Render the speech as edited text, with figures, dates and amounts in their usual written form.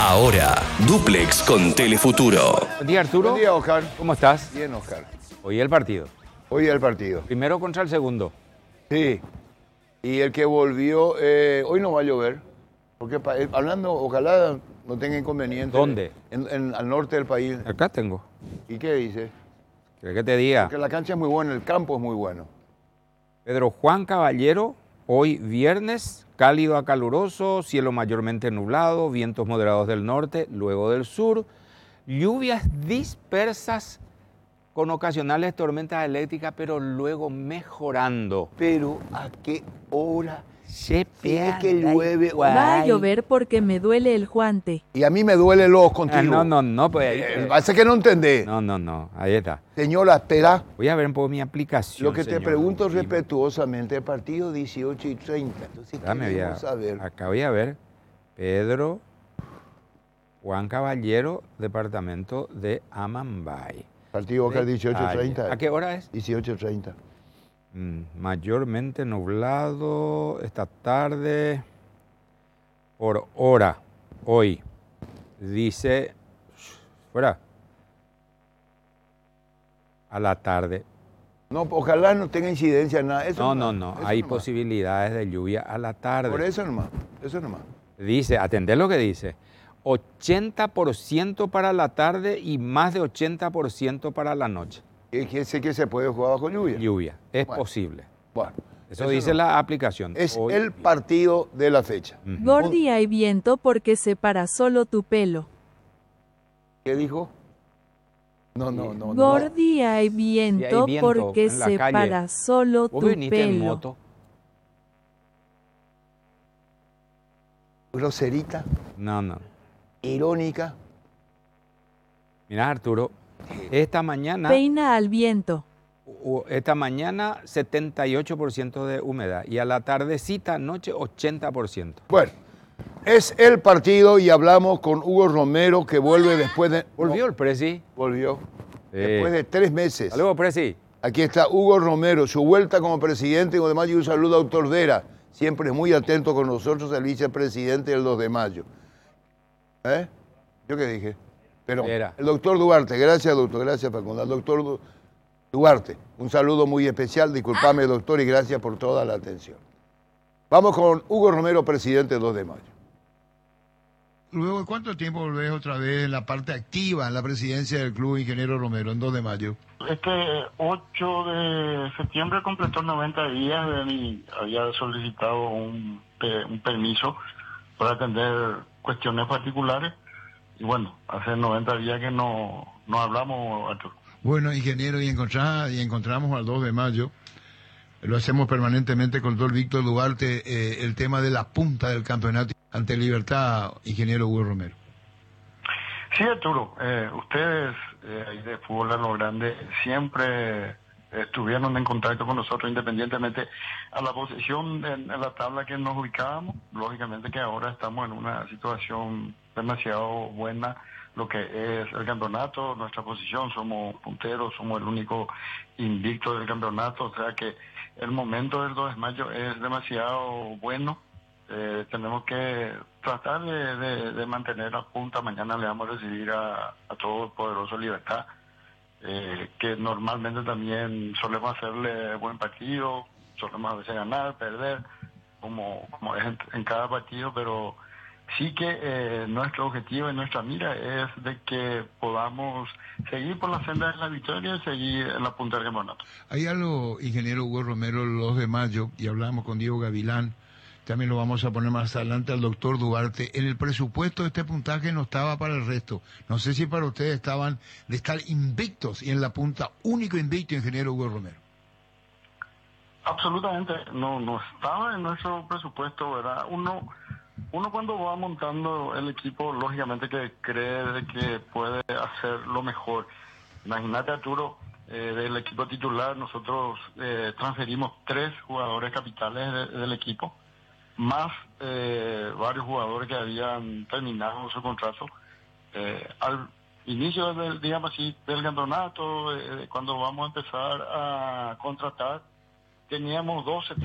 Ahora, Duplex con Telefuturo. Buen día, Arturo. Buen día, Oscar. ¿Cómo estás? Bien, Oscar. Hoy el partido. Hoy el partido. Primero contra el segundo. Sí. Y el que volvió, hoy no va a llover. Porque hablando, ojalá no tenga inconveniente. ¿Dónde? Al norte del país. Acá tengo. ¿Y qué dice? ¿Querés que te diga? Porque la cancha es muy buena, el campo es muy bueno. Pedro Juan Caballero, hoy viernes, cálido a caluroso, cielo mayormente nublado, vientos moderados del norte, luego del sur, lluvias dispersas con ocasionales tormentas eléctricas, pero luego mejorando. Pero ¿a qué hora? Se Si es que llueve. Va a llover porque me duele el juante. Y a mí me duele los contigo. No, pues ahí. Parece que no entendés. No, ahí está. Señora, espera. Voy a ver un poco mi aplicación. Lo que te señor. pregunto respetuosamente, el partido 18 y 30. Entonces, Dame, queremos saber. acá voy a ver. Pedro Juan Caballero, departamento de Amambay. Partido Oscar 18 y Ayer. 30. ¿A qué hora es? 18 y 30. Mayormente nublado esta tarde. Por hora, hoy, dice, fuera, a la tarde. No, ojalá no tenga incidencia en nada. Eso No, nomás, eso hay nomás. posibilidades de lluvia a la tarde. Por eso nomás, eso nomás. Dice, atendé lo que dice, 80% para la tarde y más de 80% para la noche. Que sé que se puede jugar bajo lluvia. Lluvia, es Bueno. posible. Bueno, Eso dice no. la aplicación. Es Hoy- el partido de la fecha. Gordi hay viento porque separa solo tu pelo. ¿Qué dijo? No. Gordi hay viento viento porque en la calle. separa solo Vos tu veniste en pelo. moto. Groserita, No. irónica. Mira, Arturo, esta mañana 78% de humedad y a la tardecita, noche, 80%. Bueno, es el partido y hablamos con Hugo Romero que vuelve después de... ¿Volvió el Presi? Volvió. Sí. Después de 3 meses. Hasta luego, Presi. Aquí está Hugo Romero, su vuelta como presidente de mayo y un saludo a doctor Vera, siempre muy atento con nosotros, el vicepresidente del 2 de mayo. ¿Eh? ¿Yo qué dije? Pero Vera. el doctor Duarte, gracias doctor, gracias Facundo. Al doctor Duarte, un saludo muy especial, disculpame doctor y gracias por toda la atención. Vamos con Hugo Romero, presidente del 2 de mayo. Luego, ¿de cuánto tiempo volvés otra vez en la parte activa, en la presidencia del club, ingeniero Romero, en 2 de mayo? Este 8 de septiembre completó 90 días de había solicitado un permiso para atender cuestiones particulares y bueno, hace 90 días que no hablamos, Arturo. Bueno, ingeniero, y encontramos al 2 de mayo, lo hacemos permanentemente con el doctor Víctor Duarte, el tema de la punta del campeonato ante Libertad, ingeniero Hugo Romero. Sí, Arturo, ustedes ahí de Fútbol a lo Grande siempre estuvieron en contacto con nosotros independientemente a la posición en la tabla que nos ubicábamos. Lógicamente que ahora estamos en una situación demasiado buena, lo que es el campeonato, nuestra posición, somos punteros, somos el único invicto del campeonato, o sea que el momento del 2 de mayo es demasiado bueno. Tenemos que tratar de mantener la punta. Mañana le vamos a recibir a todo el poderoso Libertad, que normalmente también solemos hacerle buen partido, solemos a veces ganar, perder, como es en cada partido, pero sí que nuestro objetivo y nuestra mira es de que podamos seguir por la senda de la victoria y seguir en la punta del campeonato. Hay algo, ingeniero Hugo Romero, el 2 de mayo, y hablamos con Diego Gavilán, también lo vamos a poner más adelante al doctor Duarte. En el presupuesto este puntaje no estaba para el resto. No sé si para ustedes estaban de estar invictos y en la punta, único invicto, ingeniero Hugo Romero. Absolutamente, no estaba en nuestro presupuesto, ¿verdad? Uno cuando va montando el equipo, lógicamente que cree de que puede hacer lo mejor. Imagínate, Arturo, del equipo titular, nosotros transferimos 3 jugadores capitales del equipo, más varios jugadores que habían terminado su contrato. Al inicio del, digamos así, del campeonato, cuando vamos a empezar a contratar, teníamos 12